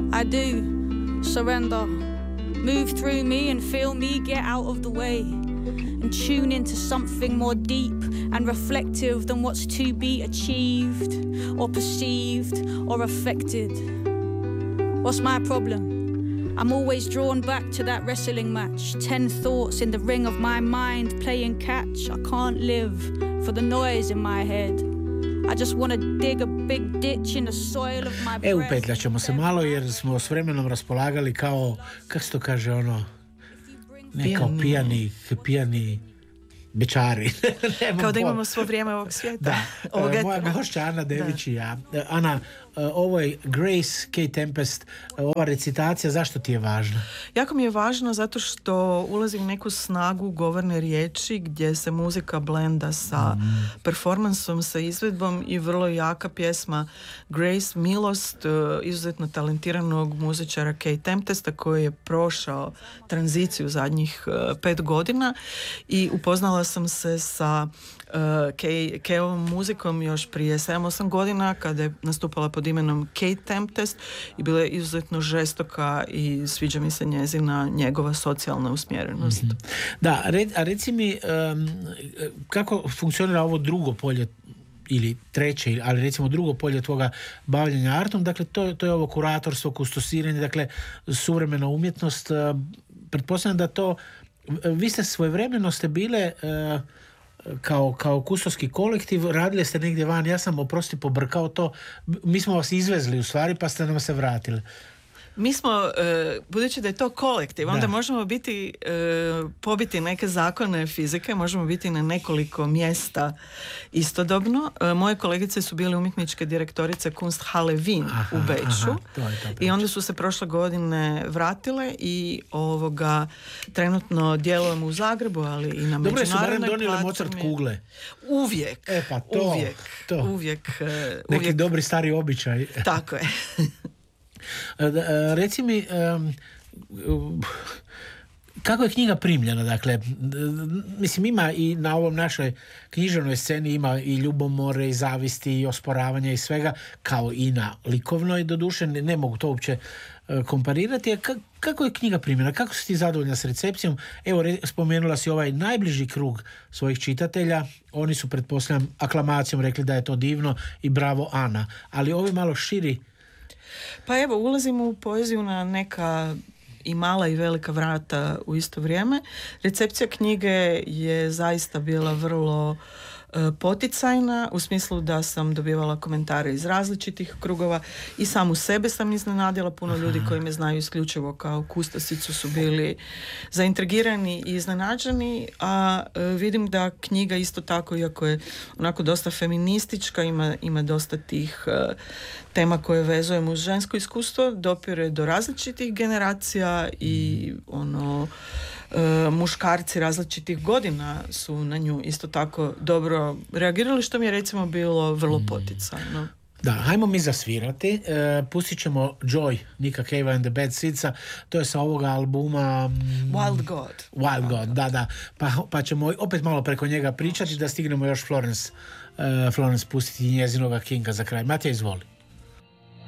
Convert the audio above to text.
I do surrender. Move through me and feel me get out of the way and tune into something more deep and reflective than what's to be achieved or perceived or affected. What's my problem? I'm always drawn back to that wrestling match. 10 thoughts in the ring of my mind playing catch. I can't live for the noise in my head. I just want to dig a big ditch in the soil of my breath. Upetljat ćemo se malo jer smo s vremenom raspolagali kao, kako se to kaže, ono, ne kao pijani bečari. Kao da imamo svo vrijeme ovog svijeta. Da, moja gošća Ana Dević i ja. Ana, ovo je Grace K. Tempest, ova recitacija, zašto ti je važna? Jako mi je važno zato što ulazi u neku snagu govorne riječi gdje se muzika blenda sa performansom, sa izvedbom i vrlo jaka pjesma Grace, milost izuzetno talentiranog muzičara K. Tempesta koji je prošao tranziciju zadnjih 5 godina i upoznala sam se sa Keovom muzikom još prije 7-8 godina kada je nastupala pod imenom Kate Tempest i bila je izuzetno žestoka i sviđa mi se njegova socijalna usmjerenost. Mm-hmm. Da, a reci mi kako funkcionira ovo drugo polje ili treće, ali recimo drugo polje tvoga bavljenja artom, dakle to je ovo kuratorstvo, kustosiranje, dakle suvremena umjetnost. Pretpostavljam da to, vi ste svojevremeno ste bile kao kustovski kolektiv, radili ste negdje van, ja sam pobrkao to, mi smo vas izvezli u stvari pa ste nam se vratili. Mi smo, budući da je to kolektiv, onda možemo biti, pobiti neke zakone fizike, možemo biti na nekoliko mjesta istodobno. Moje kolegice su bile umjetničke direktorice Kunsthalle Wien u Beču i onda su se prošle godine vratile i trenutno djelujemo u Zagrebu, ali i na međunarodnoj platformi. Dobro, su barem donijeli Mozart kugle. Uvijek. Uvijek. Neki dobri stari običaj. Tako je. Reci mi, kako je knjiga primljena? Dakle, mislim, ima i na ovom našoj književnoj sceni ima i ljubomore i zavisti i osporavanja i svega, kao i na likovnoj, doduše ne mogu to uopće komparirati. Kako je knjiga primljena? Kako si ti zadovoljna s recepcijom? Evo, spomenula si ovaj najbliži krug svojih čitatelja. Oni su, pretpostavljam, aklamacijom rekli da je to divno i bravo Ana. Ali ovi malo širi. Pa evo, ulazimo u poeziju na neka i mala i velika vrata u isto vrijeme. Recepcija knjige je zaista bila vrlo poticajna, u smislu da sam dobivala komentare iz različitih krugova i samu sebe sam iznenadila. Puno ljudi koji me znaju isključivo kao kustosicu su bili zaintrigirani i iznenađeni, a vidim da knjiga isto tako, iako je onako dosta feministička, ima dosta tih tema koje vezujemo uz žensko iskustvo, dopire do različitih generacija i muškarci različitih godina su na nju isto tako dobro reagirali, što mi je recimo bilo vrlo poticajno. Da, hajmo mi zasvirati. Pustit ćemo Joy, Nika Cave and the Bad Seedsa. To je sa ovoga albuma Wild God, da. Pa ćemo opet malo preko njega pričati da stignemo još Florence pustiti njezinoga Kinga za kraj. Matija, izvoli.